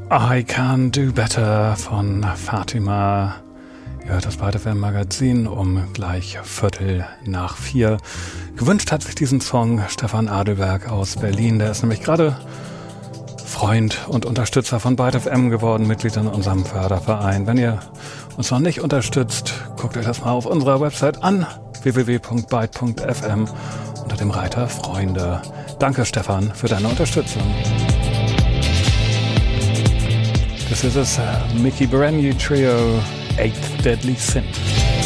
I Can Do Better von Fatima. Ihr hört das ByteFM-Magazin um gleich 3:15. Gewünscht hat sich diesen Song Stefan Adelberg aus Berlin. Der ist nämlich gerade Freund und Unterstützer von ByteFM geworden, Mitglied in unserem Förderverein. Wenn ihr uns noch nicht unterstützt, guckt euch das mal auf unserer Website an, www.byte.fm, unter dem Reiter Freunde. Danke, Stefan, für deine Unterstützung. This is a Mickey Berenyi Trio, Eighth Deadly Sin.